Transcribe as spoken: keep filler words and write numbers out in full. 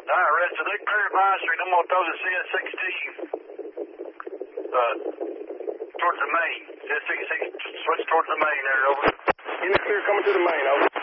All right, rest of the clear advisory. I'm going to throw the C S sixteen uh, towards the main. C S sixteen switch towards the main there, over. In the clear coming to the main, over.